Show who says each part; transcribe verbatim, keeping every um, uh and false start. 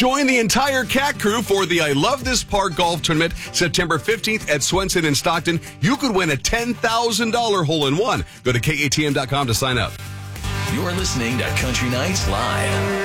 Speaker 1: Join the entire Cat Crew for the I Love This Park Golf Tournament September fifteenth at Swenson in Stockton. You could win a ten thousand dollars hole-in-one. Go to K A T M dot com to sign up.
Speaker 2: You're listening to Country Nights Live.